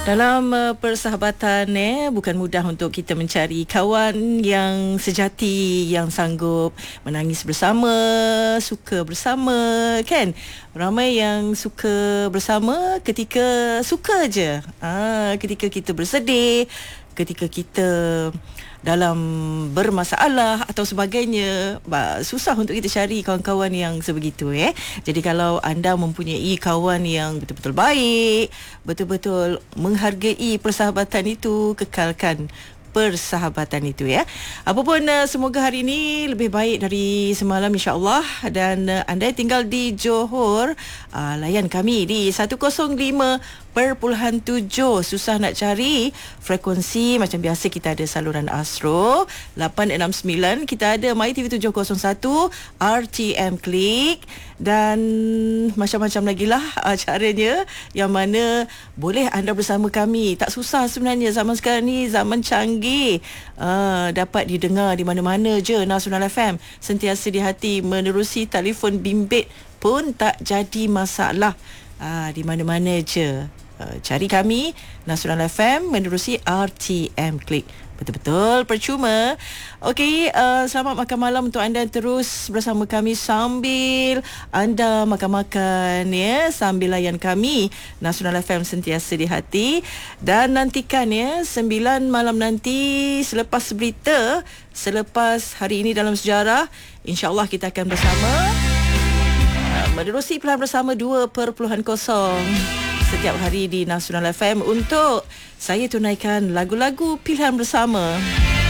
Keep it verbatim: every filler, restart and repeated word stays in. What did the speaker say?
Dalam uh, persahabatan eh bukan mudah untuk kita mencari kawan yang sejati, yang sanggup menangis bersama, suka bersama, kan? Ramai yang suka bersama ketika suka je. Ah, ketika kita bersedih, ketika kita dalam bermasalah atau sebagainya, susah untuk kita cari kawan-kawan yang sebegitu eh. Jadi kalau anda mempunyai kawan yang betul-betul baik, betul-betul menghargai persahabatan itu, kekalkan persahabatan itu ya. Apapun uh, semoga hari ini lebih baik dari semalam insya-Allah, dan uh, anda tinggal di Johor, uh, layan kami di seratus lima perpuluhan tujuh. Susah nak cari frekuensi, macam biasa kita ada saluran Astro lapan enam sembilan, kita ada My T V tujuh kosong satu, R T M Klik, dan macam-macam lagi lah uh, caranya yang mana boleh anda bersama kami. Tak susah sebenarnya, zaman sekarang ni zaman canggih, uh, dapat didengar di mana-mana je. Nasional F M sentiasa di hati, menerusi telefon bimbit pun tak jadi masalah. uh, Di mana-mana je uh, cari kami Nasional F M menerusi R T M Klik. Betul-betul percuma. Okey, uh, selamat makan malam untuk anda terus bersama kami sambil anda makan-makan ya, sambil layan kami. Nasional F M sentiasa di hati, dan nantikan ya sembilan malam nanti selepas berita, selepas hari ini dalam sejarah, insya-Allah kita akan bersama uh, menerusi pilihan bersama dua perpuluhan kosong setiap hari di Nasional F M untuk saya tunaikan lagu-lagu pilihan bersama.